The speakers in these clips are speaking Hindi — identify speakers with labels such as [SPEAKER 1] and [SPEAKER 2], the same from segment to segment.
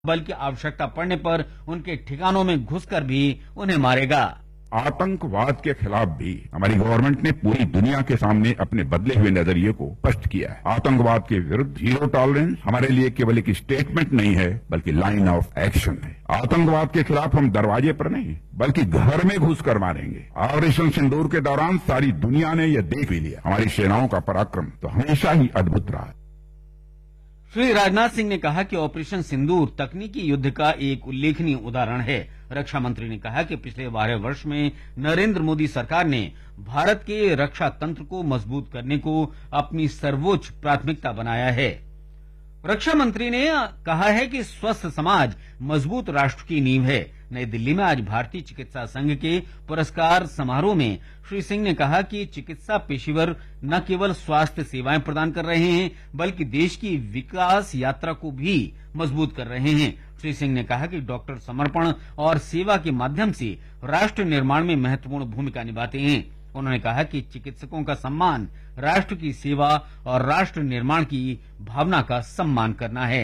[SPEAKER 1] बल्कि आवश्यकता पड़ने पर उनके ठिकानों में घुसकर भी उन्हें मारेगा।
[SPEAKER 2] आतंकवाद के खिलाफ भी हमारी गवर्नमेंट ने पूरी दुनिया के सामने अपने बदले हुए नजरिए को स्पष्ट किया है। आतंकवाद के विरुद्ध जीरो टॉलरेंस हमारे लिए केवल एक स्टेटमेंट नहीं है, बल्कि लाइन ऑफ एक्शन है। आतंकवाद के खिलाफ हम दरवाजे पर नहीं, बल्कि घर में घुसकर मारेंगे। ऑपरेशन सिंदूर के दौरान सारी दुनिया ने यह देख भी लिया। हमारी सेनाओं का पराक्रम तो हमेशा ही अद्भुत रहा है।
[SPEAKER 1] श्री राजनाथ सिंह ने कहा कि ऑपरेशन सिंदूर तकनीकी युद्ध का एक उल्लेखनीय उदाहरण है। रक्षा मंत्री ने कहा कि पिछले 12 वर्ष में नरेंद्र मोदी सरकार ने भारत के रक्षा तंत्र को मजबूत करने को अपनी सर्वोच्च प्राथमिकता बनाया है। रक्षा मंत्री ने कहा है कि स्वस्थ समाज मजबूत राष्ट्र की नींव है। नई दिल्ली में आज भारतीय चिकित्सा संघ के पुरस्कार समारोह में श्री सिंह ने कहा कि चिकित्सा पेशेवर न केवल स्वास्थ्य सेवाएं प्रदान कर रहे हैं, बल्कि देश की विकास यात्रा को भी मजबूत कर रहे हैं। श्री सिंह ने कहा कि डॉक्टर समर्पण और सेवा के माध्यम से राष्ट्र निर्माण में महत्वपूर्ण भूमिका निभाते हैं। उन्होंने कहा कि चिकित्सकों का सम्मान राष्ट्र की सेवा और राष्ट्र निर्माण की भावना का सम्मान करना है।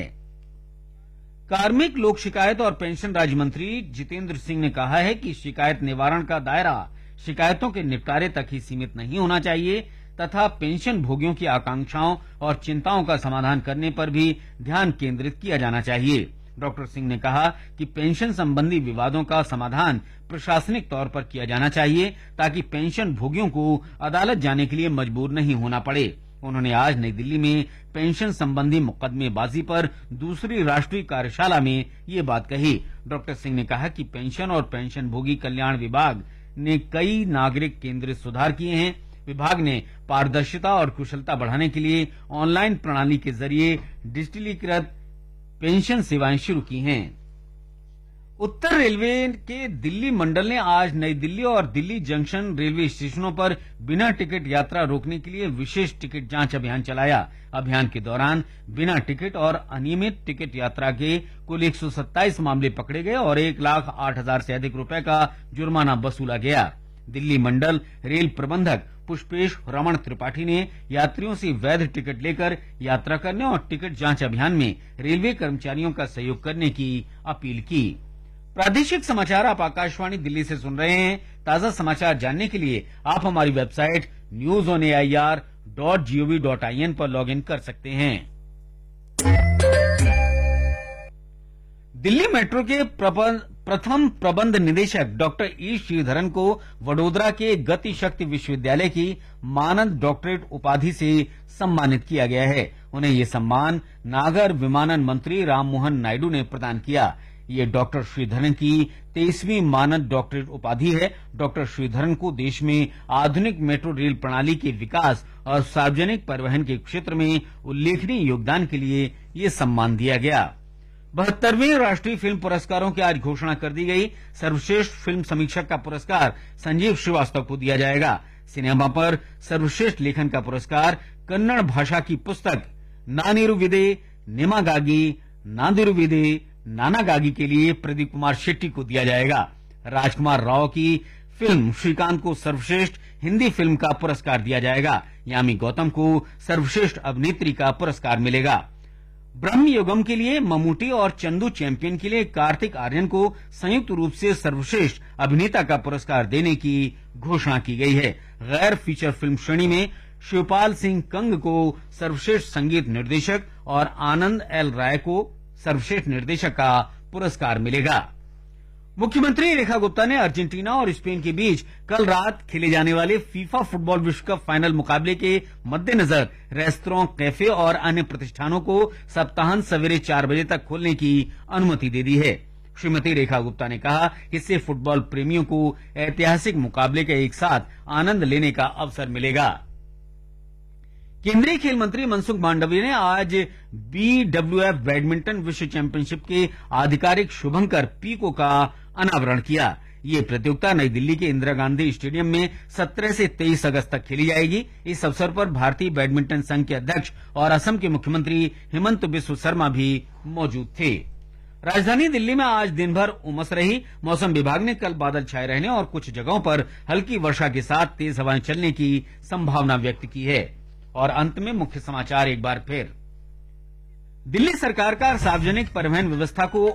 [SPEAKER 1] कार्मिक, लोक शिकायत और पेंशन राज्य मंत्री जितेंद्र सिंह ने कहा है कि शिकायत निवारण का दायरा शिकायतों के निपटारे तक ही सीमित नहीं होना चाहिए तथा पेंशन भोगियों की आकांक्षाओं और चिंताओं का समाधान करने पर भी ध्यान केंद्रित किया जाना चाहिए। डॉक्टर सिंह ने कहा कि पेंशन संबंधी विवादों का समाधान प्रशासनिक तौर पर किया जाना चाहिए ताकि पेंशन भोगियों को अदालत जाने के लिए मजबूर नहीं होना पड़े। उन्होंने आज नई दिल्ली में पेंशन संबंधी मुकदमेबाजी पर दूसरी राष्ट्रीय कार्यशाला में ये बात कही। डॉक्टर सिंह ने कहा कि पेंशन और पेंशन भोगी कल्याण विभाग ने कई नागरिक केंद्रित सुधार किए हैं। विभाग ने पारदर्शिता और कुशलता बढ़ाने के लिए ऑनलाइन प्रणाली के जरिए डिजिटलीकृत पेंशन सेवाएं शुरू की हैं। उत्तर रेलवे के दिल्ली मंडल ने आज नई दिल्ली और दिल्ली जंक्शन रेलवे स्टेशनों पर बिना टिकट यात्रा रोकने के लिए विशेष टिकट जांच अभियान चलाया। अभियान के दौरान बिना टिकट और अनियमित टिकट यात्रा के कुल 127 मामले पकड़े गए और 1,08,000 से अधिक रुपए का जुर्माना वसूला गया। दिल्ली मंडल रेल प्रबंधक पुष्पेश रमण त्रिपाठी ने यात्रियों से वैध टिकट लेकर यात्रा करने और टिकट जांच अभियान में रेलवे कर्मचारियों का सहयोग करने की अपील की। प्रादेशिक समाचार आप आकाशवाणी दिल्ली से सुन रहे हैं। ताजा समाचार जानने के लिए आप हमारी वेबसाइट newsonair.gov.in पर लॉगिन कर सकते हैं। दिल्ली मेट्रो के प्रथम प्रबंध निदेशक डॉक्टर ई श्रीधरन को वडोदरा के गति शक्ति विश्वविद्यालय की मानद डॉक्टरेट उपाधि से सम्मानित किया गया है। उन्हें ये सम्मान नागर विमानन मंत्री राममोहन नायडू ने प्रदान किया। ये डॉक्टर श्रीधरन की 23वीं मानद डॉक्टरेट उपाधि है। डॉक्टर श्रीधरन को देश में आधुनिक मेट्रो रेल प्रणाली के विकास और सार्वजनिक परिवहन के क्षेत्र में उल्लेखनीय योगदान के लिए ये सम्मान दिया गया। 72वें राष्ट्रीय फिल्म पुरस्कारों की आज घोषणा कर दी गई। सर्वश्रेष्ठ फिल्म समीक्षक का पुरस्कार संजीव श्रीवास्तव को दिया जाएगा। सिनेमा पर सर्वश्रेष्ठ लेखन का पुरस्कार कन्नड़ भाषा की पुस्तक नानिरुविदे निमागागी नादिरुविदे नानागागी के लिए प्रदीप कुमार शेट्टी को दिया जाएगा। राजकुमार राव की फिल्म श्रीकांत को सर्वश्रेष्ठ हिंदी फिल्म का पुरस्कार दिया जाएगा। यामी गौतम को सर्वश्रेष्ठ अभिनेत्री का पुरस्कार मिलेगा। ब्रह्म युगम के लिए ममूटी और चंदू चैंपियन के लिए कार्तिक आर्यन को संयुक्त रूप से सर्वश्रेष्ठ अभिनेता का पुरस्कार देने की घोषणा की गई है। गैर फीचर फिल्म श्रेणी में शिवपाल सिंह कंग को सर्वश्रेष्ठ संगीत निर्देशक और आनंद एल राय को सर्वश्रेष्ठ निर्देशक का पुरस्कार मिलेगा। मुख्यमंत्री रेखा गुप्ता ने अर्जेंटीना और स्पेन के बीच कल रात खेले जाने वाले फीफा फुटबॉल विश्व कप फाइनल मुकाबले के मद्देनजर रेस्तरां, कैफे और अन्य प्रतिष्ठानों को सप्ताहांत सवेरे 4 बजे तक खोलने की अनुमति दे दी है। श्रीमती रेखा गुप्ता ने कहा कि इससे फुटबॉल प्रेमियों को ऐतिहासिक मुकाबले का एक साथ आनंद लेने का अवसर मिलेगा। केंद्रीय खेल मंत्री मनसुख मांडविया ने आज BWF बैडमिंटन विश्व चैंपियनशिप के आधिकारिक शुभंकर पीको का अनावरण किया। ये प्रतियोगिता नई दिल्ली के इंदिरा गांधी स्टेडियम में 17 से 23 अगस्त तक खेली जाएगी। इस अवसर पर भारतीय बैडमिंटन संघ के अध्यक्ष और असम के मुख्यमंत्री हिमंत बिस्व शर्मा भी मौजूद थे। राजधानी दिल्ली में आज दिन भर उमस रही। मौसम विभाग ने कल बादल छाए रहने और कुछ जगहों पर हल्की वर्षा के साथ तेज हवाएं चलने की संभावना व्यक्त की है। और अंत में मुख्य समाचार एक बार फिर। दिल्ली सरकार का सार्वजनिक परिवहन व्यवस्था को